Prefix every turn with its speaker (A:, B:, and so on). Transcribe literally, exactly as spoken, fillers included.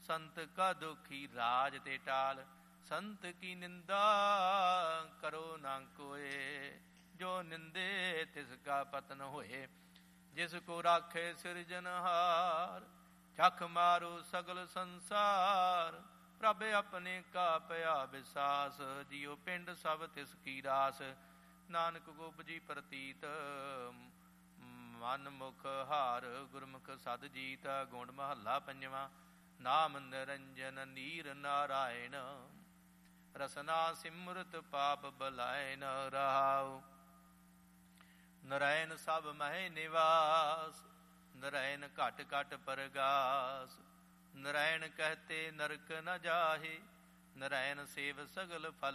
A: संत का दुखी राज ते टाल। संत की निंदा करो ना कोय, जो निंदे तिसका पतन होए। जिसको राखे सिरजनहार, चख मारो सगल संसार। प्रभ अपने का पया विसास, जियो पिंड सब तिसकी रास। नानक को उपजी प्रतीत, मन मुख हार। गुरमुख सद जीत, गुण महला पंजवा। नाम निरंजन नीर नारायण, रसना सिमरत पाप बलायन। रहाओ नरैन सब मह निवास, नरैन घट घट परगास। नरैन कहते नरक न जाहे, नरैन सेव सगल फल